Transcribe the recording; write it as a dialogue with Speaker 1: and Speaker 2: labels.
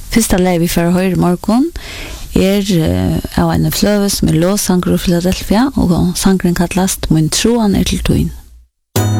Speaker 1: Fyrsta lei vi får høre I morgen av en fløve som Låsanger i Philadelphia, og sangren kallast Min troan til tøyn.